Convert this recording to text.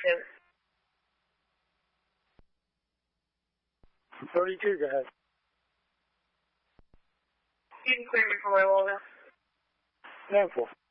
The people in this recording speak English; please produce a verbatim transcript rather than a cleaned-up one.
thirty-two. thirty-two, go ahead. You can clear me for my wall now. ten four.